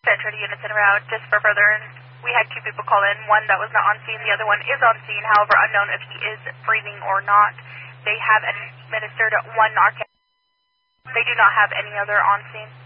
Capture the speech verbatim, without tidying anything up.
Enter the units in route just for further. We had two people call in, one that was not on scene, the other one is on scene, however unknown if he is breathing or not. They have administered one Narcan. They do not have any other on scene.